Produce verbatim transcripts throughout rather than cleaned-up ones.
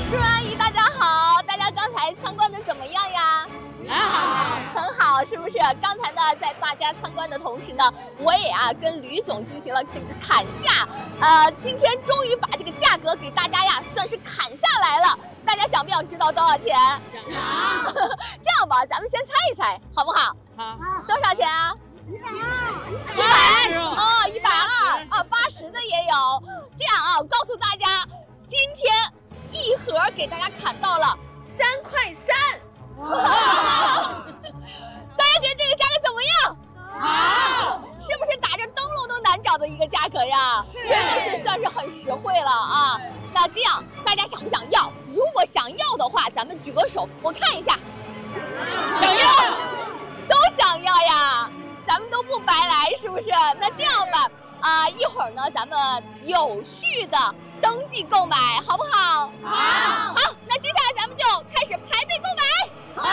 舒阿姨，大家好！大家刚才参观的怎么样呀？啊，很好，是不是？刚才呢，在大家参观的同时呢，我也啊跟吕总进行了这个砍价，呃，今天终于把这个价格给大家呀，算是砍下来了。大家想不想知道多少钱？ 想。 这样吧，咱们先猜一猜，好不好？ 好。 多少钱啊？ 一百二。一百哦，一百二啊，八十的也有。这样啊，我告诉大家，今天一盒给大家砍到了三块三。大家觉得这个价格怎么样？好，是不是打着灯笼都难找的一个价格呀？真的是算是很实惠了啊！那这样大家想不想要？如果想要的话，咱们举个手，我看一下。 想要， 都想要呀！咱们都不白来，是不是？那这样吧，啊、呃，一会儿呢，咱们有序的登记购买，好不好？ 好。 好，那接下来咱们就开始排队购买。 好。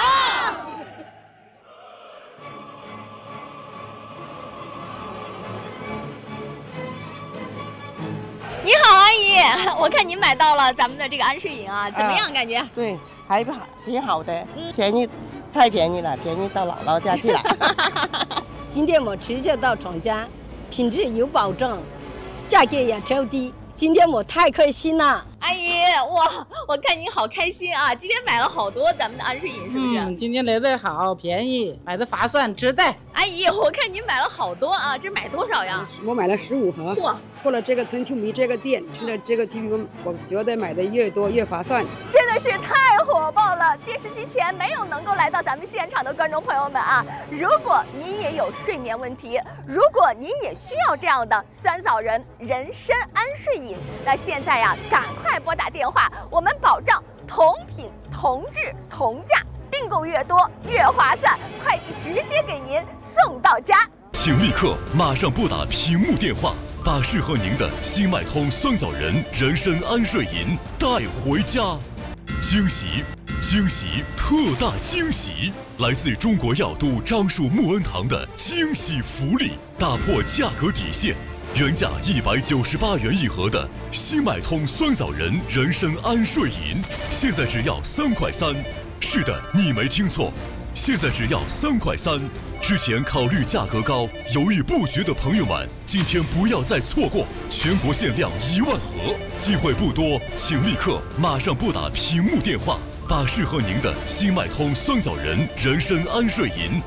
你好，阿姨，我看您买到了咱们的这个安睡饮啊，怎么样？啊、感觉？ 对，还好，挺好的，嗯、便宜，太便宜了，便宜到姥姥家去了。 今天我直接到厂家，品质有保证，价格也超低。今天我太开心了， 阿姨，哇，我看您好开心啊！今天买了好多咱们的安睡饮，是不是？ 嗯，今天来的好，便宜，买的划算，值得。 阿姨，我看您买了好多啊，这买多少呀？ 我买了十五盒。 嚯！ 过了这个春秋迷这个店，去了这个机构，我觉得买的越多越划算。 真的是太火爆了！电视机前没有能够来到咱们现场的观众朋友们啊，如果您也有睡眠问题，如果您也需要这样的酸枣仁人参安睡饮，那现在呀，赶快拨打电话，我们保障同品同质同价，订购越多越划算，快递直接给您送到家。 请立刻马上拨打屏幕电话，把适合您的新脉通酸枣仁人参安睡饮带回家。惊喜惊喜特大惊喜，来自中国药都樟树木恩堂的惊喜福利，打破价格底线，原价一百九十八元一盒的新脉通酸枣仁人参安睡饮，现在只要三块三。是的，你没听错，现在只要三块三。之前考虑价格高，犹豫不决的朋友们，今天不要再错过，全国限量一万盒，机会不多，请立刻马上拨打屏幕电话，把适合您的新脉通酸枣仁人参安睡饮